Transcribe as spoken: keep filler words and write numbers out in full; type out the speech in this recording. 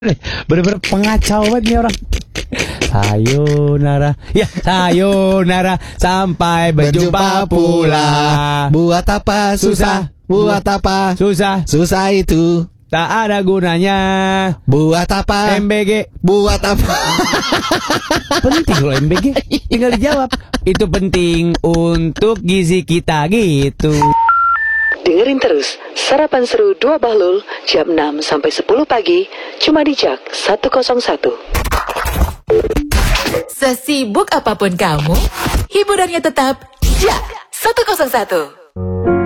Bener-bener pengacau banget nih orang. Sayonara, ya sayonara, sampai berjumpa pula. Buat apa susah? Buat apa Susah, susah itu? tak ada gunanya. Buat apa M B G Buat apa? penting loh M B G. Tinggal dijawab. Itu penting untuk gizi kita gitu. Dengerin terus Sarapan Seru Dua Bahlul jam enam sampai sepuluh pagi cuma di Jak seratus satu. Sesibuk apapun kamu, hiburannya tetap Jak seratus satu.